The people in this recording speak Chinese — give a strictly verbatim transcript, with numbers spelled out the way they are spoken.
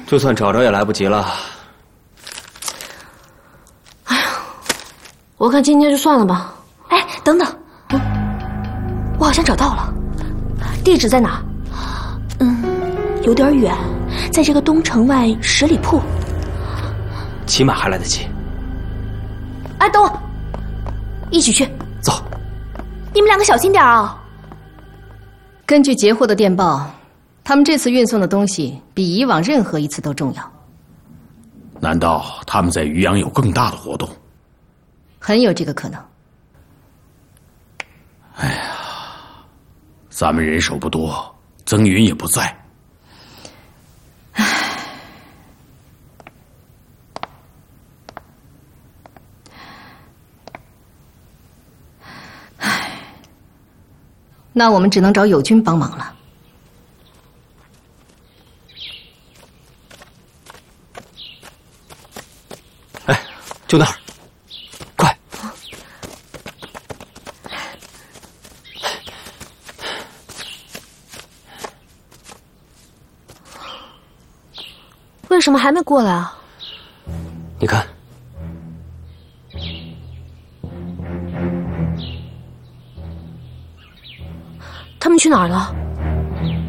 就算找着也来不及了。 哎呀，我看今天就算了吧。 哎，等等，嗯，我好像找到了，地址在哪？嗯，有点远，在这个东城外十里铺。 骑马还来得及。 哎，等我，一起去。 走。 你们两个小心点啊！ 根据截获的电报，他们这次运送的东西比以往任何一次都重要。 难道他们在渔阳有更大的活动？ 很有这个可能。 哎呀，咱们人手不多，曾云也不在。 唉，唉，那我们只能找友军帮忙了。 哎，就那儿，快！ 为什么还没过来啊？ 你看， 他们去哪儿了？